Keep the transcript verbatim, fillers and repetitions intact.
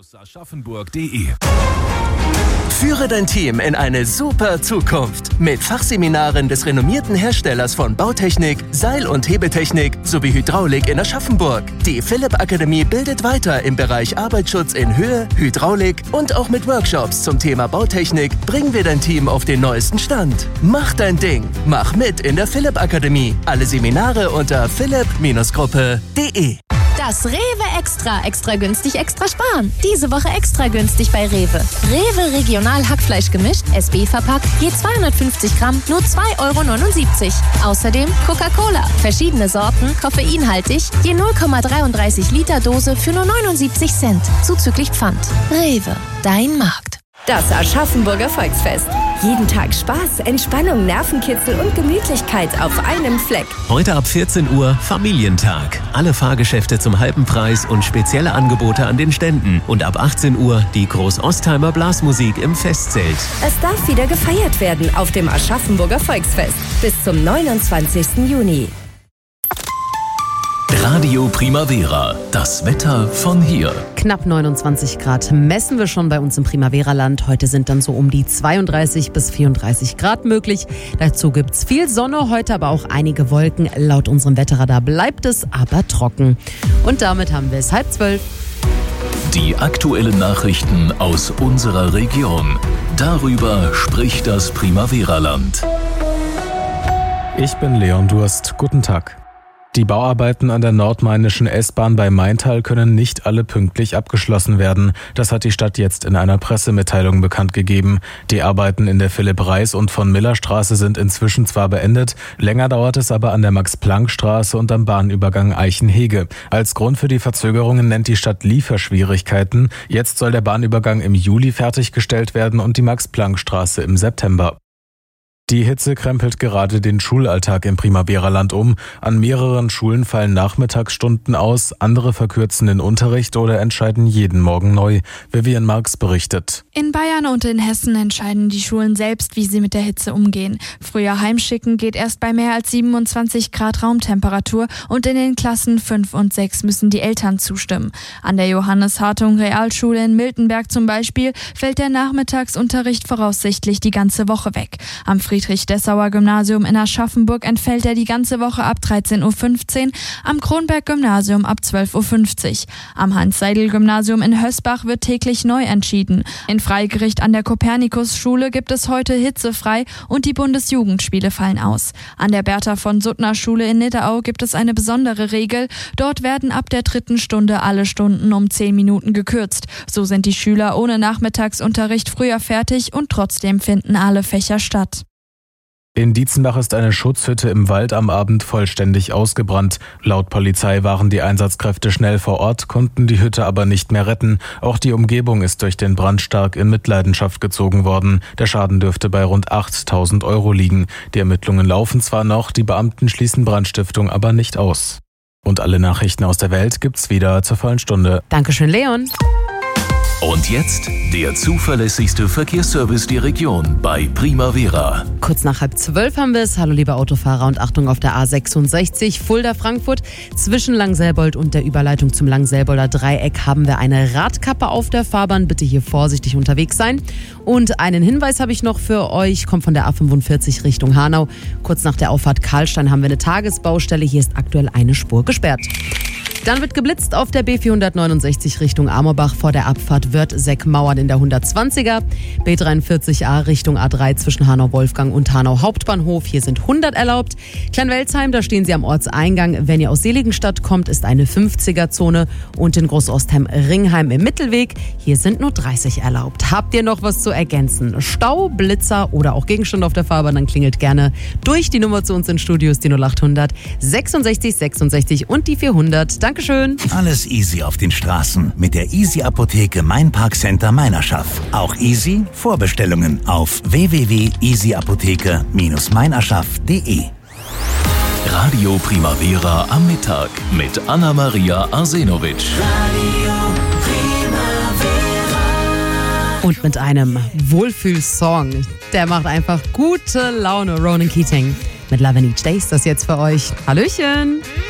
aschaffenburg punkt de. Führe dein Team in eine super Zukunft mit Fachseminaren des renommierten Herstellers von Bautechnik, Seil- und Hebetechnik sowie Hydraulik in Aschaffenburg. Die Philipp Akademie bildet weiter im Bereich Arbeitsschutz in Höhe, Hydraulik und auch mit Workshops zum Thema Bautechnik bringen wir dein Team auf den neuesten Stand. Mach dein Ding. Mach mit in der Philipp Akademie. Alle Seminare unter philipp Gruppe punkt de. Das Rewe Extra. Extra günstig, extra sparen. Diese Woche extra günstig bei Rewe. Rewe Regional Hackfleisch gemischt, S B verpackt, je zweihundertfünfzig Gramm, nur zwei Euro neunundsiebzig. Außerdem Coca-Cola. Verschiedene Sorten, koffeinhaltig, je null Komma dreiunddreißig Liter Dose für nur neunundsiebzig Cent. Zuzüglich Pfand. Rewe, dein Markt. Das Aschaffenburger Volksfest. Jeden Tag Spaß, Entspannung, Nervenkitzel und Gemütlichkeit auf einem Fleck. Heute ab vierzehn Uhr Familientag. Alle Fahrgeschäfte zum halben Preis und spezielle Angebote an den Ständen. Und ab achtzehn Uhr die Groß-Ostheimer Blasmusik im Festzelt. Es darf wieder gefeiert werden auf dem Aschaffenburger Volksfest. Bis zum neunundzwanzigsten Juni. Radio Primavera, das Wetter von hier. Knapp neunundzwanzig Grad messen wir schon bei uns im Primavera-Land. Heute sind dann so um die zweiunddreißig bis vierunddreißig Grad möglich. Dazu gibt's viel Sonne, heute aber auch einige Wolken. Laut unserem Wetterradar bleibt es aber trocken. Und damit haben wir es halb zwölf. Die aktuellen Nachrichten aus unserer Region. Darüber spricht das Primavera-Land. Ich bin Leon Durst. Guten Tag. Die Bauarbeiten an der nordmainischen S-Bahn bei Maintal können nicht alle pünktlich abgeschlossen werden. Das hat die Stadt jetzt in einer Pressemitteilung bekannt gegeben. Die Arbeiten in der Philipp-Reis- und von Miller-Straße sind inzwischen zwar beendet, länger dauert es aber an der Max-Planck-Straße und am Bahnübergang Eichenhege. Als Grund für die Verzögerungen nennt die Stadt Lieferschwierigkeiten. Jetzt soll der Bahnübergang im Juli fertiggestellt werden und die Max-Planck-Straße im September. Die Hitze krempelt gerade den Schulalltag im Primavera-Land um. An mehreren Schulen fallen Nachmittagsstunden aus, andere verkürzen den Unterricht oder entscheiden jeden Morgen neu. Vivian Marx berichtet. In Bayern und in Hessen entscheiden die Schulen selbst, wie sie mit der Hitze umgehen. Früher heimschicken geht erst bei mehr als siebenundzwanzig Grad Raumtemperatur und in den Klassen fünf und sechs müssen die Eltern zustimmen. An der Johannes-Hartung-Realschule in Miltenberg zum Beispiel fällt der Nachmittagsunterricht voraussichtlich die ganze Woche weg. Am Friedrich-Dessauer-Gymnasium in Aschaffenburg entfällt er die ganze Woche ab dreizehn Uhr fünfzehn, am Kronberg-Gymnasium ab zwölf Uhr fünfzig. Am Hans-Seidel-Gymnasium in Hösbach wird täglich neu entschieden. In Freigericht an der Kopernikus-Schule gibt es heute hitzefrei und die Bundesjugendspiele fallen aus. An der Bertha-von-Suttner-Schule in Nidderau gibt es eine besondere Regel. Dort werden ab der dritten Stunde alle Stunden um zehn Minuten gekürzt. So sind die Schüler ohne Nachmittagsunterricht früher fertig und trotzdem finden alle Fächer statt. In Dietzenbach ist eine Schutzhütte im Wald am Abend vollständig ausgebrannt. Laut Polizei waren die Einsatzkräfte schnell vor Ort, konnten die Hütte aber nicht mehr retten. Auch die Umgebung ist durch den Brand stark in Mitleidenschaft gezogen worden. Der Schaden dürfte bei rund achttausend Euro liegen. Die Ermittlungen laufen zwar noch, die Beamten schließen Brandstiftung aber nicht aus. Und alle Nachrichten aus der Welt gibt's wieder zur vollen Stunde. Dankeschön, Leon. Und jetzt der zuverlässigste Verkehrsservice der Region bei Primavera. Kurz nach halb zwölf haben wir es. Hallo liebe Autofahrer und Achtung auf der A sechsundsechzig Fulda-Frankfurt. Zwischen Langselbold und der Überleitung zum Langselbolder Dreieck haben wir eine Radkappe auf der Fahrbahn. Bitte hier vorsichtig unterwegs sein. Und einen Hinweis habe ich noch für euch. Kommt von der A fünfundvierzig Richtung Hanau. Kurz nach der Auffahrt Karlstein haben wir eine Tagesbaustelle. Hier ist aktuell eine Spur gesperrt. Dann wird geblitzt auf der B vierhundertneunundsechzig Richtung Amorbach vor der Abfahrt Wörth-Seckmauern in der hundertzwanziger. B dreiundvierzig A Richtung A drei zwischen Hanau-Wolfgang und Hanau Hauptbahnhof. Hier sind hundert erlaubt. Kleinwelzheim, da stehen Sie am Ortseingang. Wenn ihr aus Seligenstadt kommt, ist eine fünfziger-Zone. Und in Großostheim-Ringheim im Mittelweg. Hier sind nur dreißig erlaubt. Habt ihr noch was zu ergänzen? Stau, Blitzer oder auch Gegenstand auf der Fahrbahn, dann klingelt gerne durch die Nummer zu uns in Studios, die null achthundert sechsundsechzig sechsundsechzig und die vierhundert. Dankeschön. Alles easy auf den Straßen mit der Easy Apotheke Main Park Center Meinerschaff. Auch easy Vorbestellungen auf w w w punkt easy apotheke Bindestrich meinerschaff punkt de. Radio Primavera am Mittag mit Anna-Maria Arsenovic. Radio Primavera. Und mit einem Wohlfühlsong. Der macht einfach gute Laune. Ronan Keating mit Love and Each Day ist das jetzt für euch. Hallöchen.